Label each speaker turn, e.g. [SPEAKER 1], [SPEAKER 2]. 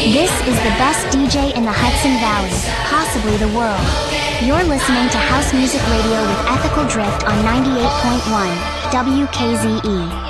[SPEAKER 1] This is the best DJ in the Hudson Valley, possibly the world. You're listening to House Music Radio with Ethical Drift on 98.1 WKZE.